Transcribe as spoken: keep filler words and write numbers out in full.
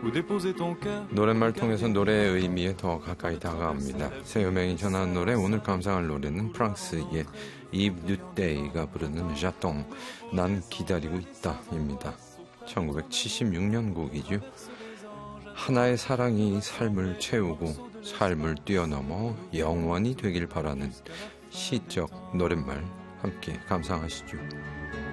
ou déposer ton cœur. 노랫말 통해서 노래의 의미에 더 가까이 다가갑니다. 새 음향이 전하는 노래, 오늘 감상할 노래는 프랑스의 이브 뉴데이가 부르는 자똥, 난 기다리고 있다입니다. 천구백칠십육 년 곡이죠. 하나의 사랑이 삶을 채우고 삶을 뛰어넘어 영원히 되길 바라는 시적 노랫말 함께 감상하시죠.